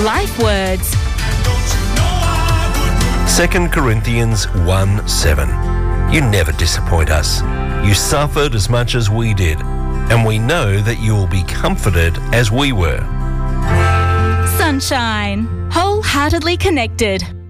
Life words. 2 Corinthians 1:7. You never disappoint us. You suffered as much as we did, and we know that you will be comforted as we were. Sunshine. Wholeheartedly connected.